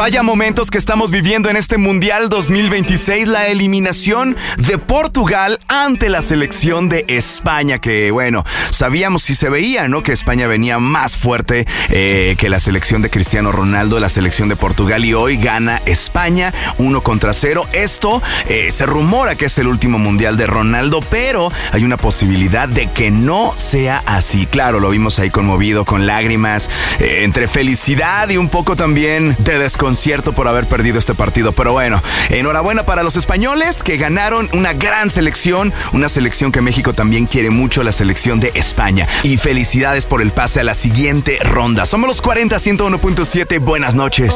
Vaya momentos que estamos viviendo en este Mundial 2026, la eliminación de Portugal ante la selección de España, que bueno, sabíamos y se veía, ¿no? Que España venía más fuerte que la selección de Cristiano Ronaldo, la selección de Portugal, y hoy gana España 1-0. Esto se rumora que es el último Mundial de Ronaldo, pero hay una posibilidad de que no sea así. Claro, lo vimos ahí conmovido, con lágrimas, entre felicidad y un poco también de desconcierto por haber perdido este partido. Pero bueno, enhorabuena para los españoles que ganaron una gran selección, una selección que México también quiere mucho, la selección de España. Y felicidades por el pase a la siguiente ronda. Somos los 40 101.7. Buenas noches.